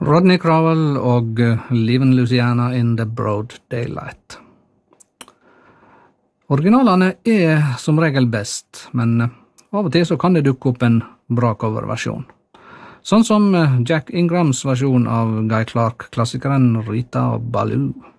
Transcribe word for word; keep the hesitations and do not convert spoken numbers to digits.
Rodney Crowell og Leaving Louisiana in the Broad Daylight. Originalene er som regel best, men av og til så kan det dukke opp en bra coverversjon. Sånn som Jack Ingrams versjon av Guy Clark-klassikeren Rita og Baloo.